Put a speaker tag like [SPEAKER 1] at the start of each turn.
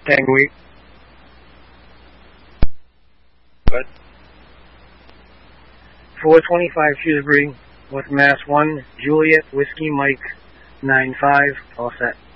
[SPEAKER 1] Tango.
[SPEAKER 2] Good.
[SPEAKER 1] 425 Shrewsbury with Mass 1, Juliet, Whiskey Mike, 95, all set.